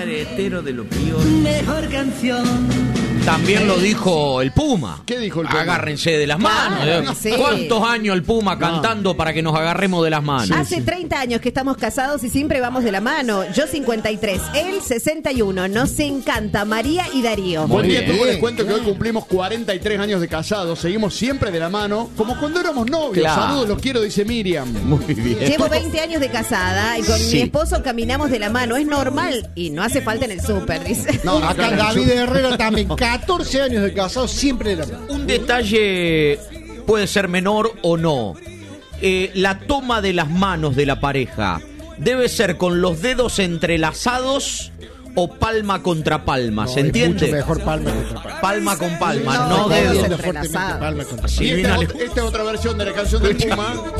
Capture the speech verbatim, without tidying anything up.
Hetero de lo peor. Mejor canción. También lo dijo el Puma. ¿Qué dijo el Puma? Agárrense de las manos. Claro, sí. ¿Cuántos años el Puma No. cantando para que nos agarremos de las manos? Hace treinta años que estamos casados y siempre vamos de la mano. Yo cincuenta y tres, él sesenta y uno. Nos encanta María y Darío. Buen día, bien. Tuco, les cuento que hoy cumplimos cuarenta y tres años de casados. Seguimos siempre de la mano, como cuando éramos novios. Claro. Saludos, los quiero, dice Miriam. Muy bien. Llevo veinte años de casada y con Sí. mi esposo caminamos de la mano. Es normal y no hace falta en el súper, dice. No, Acá acá David Herrera también, catorce años de casado, siempre de la mano. Un detalle puede ser menor o no. Eh, la toma de las manos de la pareja debe ser con los dedos entrelazados o palma contra palma, ¿se Es entiende? mucho mejor palma contra palma. Palma con palma, No, no, dedos dedos. Moviendo entrelazados. fuertemente palma contra Y palma. Silvina esta, le- esta es otra versión de la canción del Puma.